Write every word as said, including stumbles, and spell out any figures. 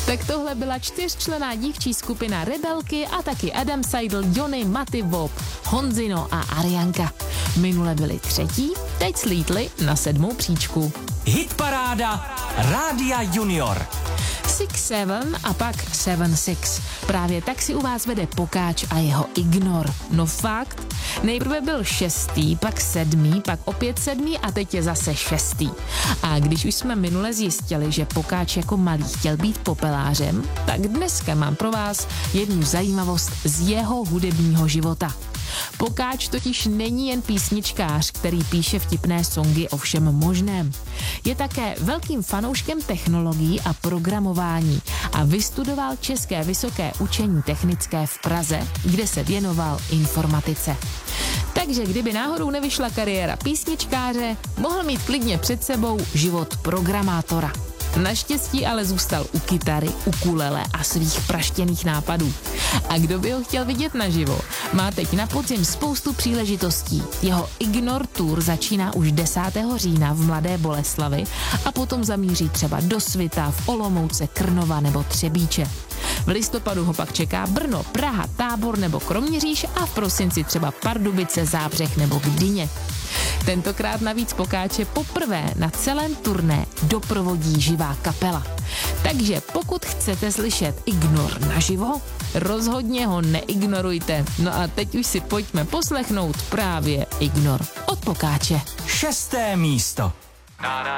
Tak tohle byla čtyřčlenná dívčí skupina Rebelky a taky Adam Seidel, Johnny, Maty Vop, Honzino a Arianka. Minule byli třetí, teď slítli na sedmou příčku. Hitparáda Rádia Junior. Six Seven a pak Seven Six. Právě tak si u vás vede Pokáč a jeho Ignor. No fakt. Nejprve byl šestý, pak sedmý, pak opět sedmý a teď je zase šestý. A když už jsme minule zjistili, že Pokáč jako malý chtěl být popelářem, tak dneska mám pro vás jednu zajímavost z jeho hudebního života. Pokáč totiž není jen písničkář, který píše vtipné songy o všem možném. Je také velkým fanouškem technologií a programování a vystudoval České vysoké učení technické v Praze, kde se věnoval informatice. Takže kdyby náhodou nevyšla kariéra písničkáře, mohl mít klidně před sebou život programátora. Naštěstí ale zůstal u kytary, ukulele a svých praštěných nápadů. A kdo by ho chtěl vidět naživo, má teď na podzim spoustu příležitostí. Jeho Ignor Tour začíná už desátého října v Mladé Boleslavi a potom zamíří třeba do Svita, v Olomouce, Krnova nebo Třebíče. V listopadu ho pak čeká Brno, Praha, Tábor nebo Kroměříž a v prosinci třeba Pardubice, Zábřeh nebo Gdyně. Tentokrát navíc Pokáče poprvé na celém turné doprovodí živá kapela. Takže pokud chcete slyšet Ignor naživo, rozhodně ho neignorujte. No a teď už si pojďme poslechnout právě Ignor od Pokáče. Šesté místo.